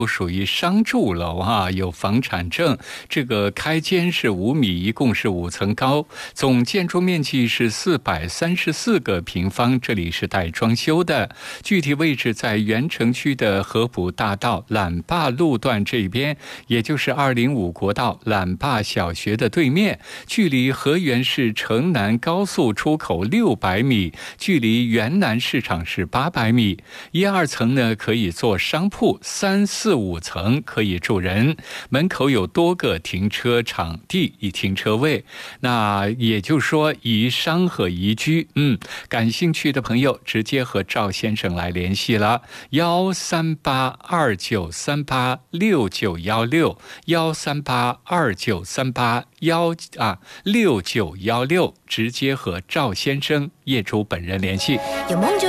属于商住楼有房产证，这个开间是5米，一共是5层高，总建筑面积是434个平方，这里是带装修的，具体位置在原城区的合浦大道懒坝路段这边，也就是205国道懒坝小学的对面，距离河源市城南高速出口600米，距离原南市场是800米。1、2层呢可以做商铺，3、4、5层可以住人，门口有多个停车场地以停车位，那也就是说宜商和宜居。感兴趣的朋友直接和赵先生来联系了，13829386916，13829386916，直接和赵先生业主本人联系。 有梦就